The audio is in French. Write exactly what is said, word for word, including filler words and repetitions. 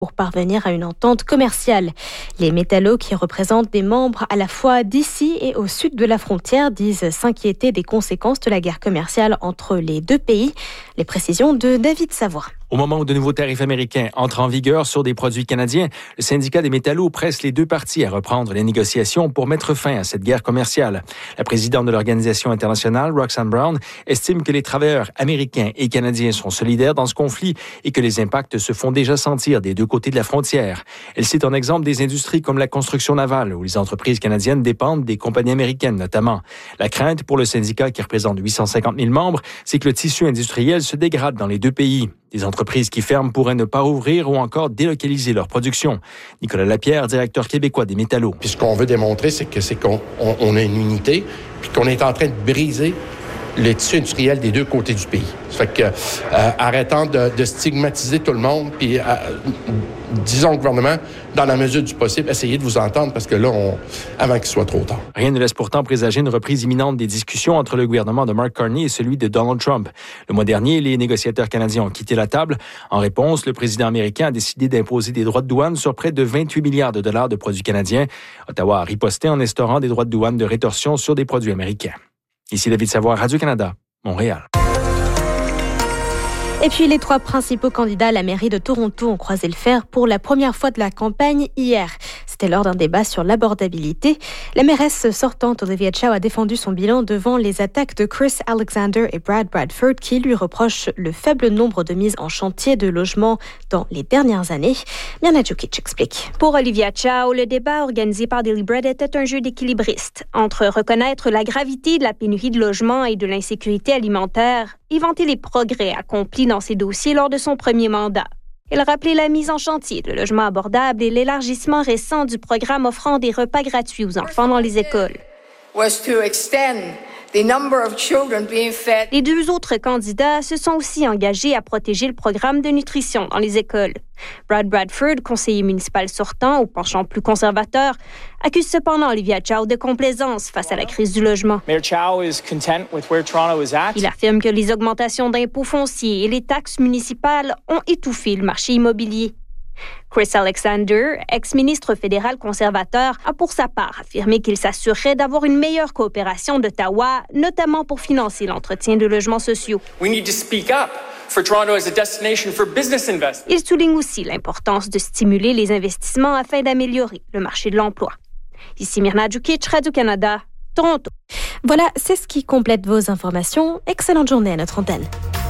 pour parvenir à une entente commerciale. Les métallos, qui représentent des membres à la fois d'ici et au sud de la frontière, disent s'inquiéter des conséquences de la guerre commerciale entre les deux pays. Les précisions de David Savoie. Au moment où de nouveaux tarifs américains entrent en vigueur sur des produits canadiens, le syndicat des métallos presse les deux parties à reprendre les négociations pour mettre fin à cette guerre commerciale. La présidente de l'Organisation internationale, Roxanne Brown, estime que les travailleurs américains et canadiens sont solidaires dans ce conflit et que les impacts se font déjà sentir des deux côtés de la frontière. Elle cite un exemple des industries comme la construction navale, où les entreprises canadiennes dépendent des compagnies américaines notamment. La crainte pour le syndicat, qui représente huit cent cinquante mille membres, c'est que le tissu industriel se dégrade dans les deux pays. Des entreprises qui ferment pourraient ne pas ouvrir ou encore délocaliser leur production. Nicolas Lapierre, directeur québécois des métallos. Puis ce qu'on veut démontrer, c'est que c'est qu'on on, on a une unité, puis qu'on est en train de briser le tissu industriel des deux côtés du pays. Ça fait que, euh, arrêtant de, de stigmatiser tout le monde, puis euh, disons au gouvernement, dans la mesure du possible, essayez de vous entendre, parce que là, on, avant qu'il soit trop tard. Rien ne laisse pourtant présager une reprise imminente des discussions entre le gouvernement de Mark Carney et celui de Donald Trump. Le mois dernier, les négociateurs canadiens ont quitté la table. En réponse, le président américain a décidé d'imposer des droits de douane sur près de vingt-huit milliards de dollars de produits canadiens. Ottawa a riposté en instaurant des droits de douane de rétorsion sur des produits américains. Ici David Savoie, Radio-Canada, Montréal. Et puis, les trois principaux candidats à la mairie de Toronto ont croisé le fer pour la première fois de la campagne hier. C'était lors d'un débat sur l'abordabilité. La mairesse sortante, Olivia Chow, a défendu son bilan devant les attaques de Chris Alexander et Brad Bradford, qui lui reprochent le faible nombre de mises en chantier de logements dans les dernières années. Mirna Djukic explique. Pour Olivia Chow, le débat organisé par Daily Bread était un jeu d'équilibristes entre reconnaître la gravité de la pénurie de logements et de l'insécurité alimentaire et vanter les progrès accomplis dans ces dossiers lors de son premier mandat. Elle rappelait la mise en chantier de logements abordables et l'élargissement récent du programme offrant des repas gratuits aux enfants dans les écoles. Les deux autres candidats se sont aussi engagés à protéger le programme de nutrition dans les écoles. Brad Bradford, conseiller municipal sortant au penchant plus conservateur, accuse cependant Olivia Chow de complaisance face à la crise du logement. Mayor Chow is content with where Toronto is at. Il affirme que les augmentations d'impôts fonciers et les taxes municipales ont étouffé le marché immobilier. Chris Alexander, ex-ministre fédéral conservateur, a pour sa part affirmé qu'il s'assurerait d'avoir une meilleure coopération d'Ottawa, notamment pour financer l'entretien de logements sociaux. We need to speak up for Toronto as a destination for business investment. Il souligne aussi l'importance de stimuler les investissements afin d'améliorer le marché de l'emploi. Ici Mirna Djukic, Radio-Canada, Toronto. Voilà, c'est ce qui complète vos informations. Excellente journée à notre antenne.